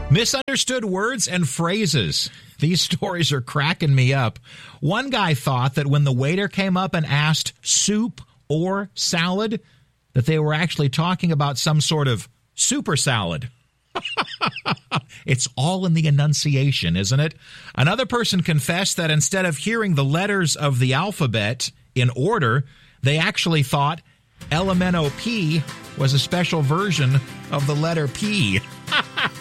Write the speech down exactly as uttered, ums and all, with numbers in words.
Misunderstood words and phrases. These stories are cracking me up. One guy thought that when the waiter came up and asked soup or salad, that they were actually talking about some sort of super salad. It's all in the enunciation, isn't it? Another person confessed that instead of hearing the letters of the alphabet in order, they actually thought L M N O P was a special version of the letter P.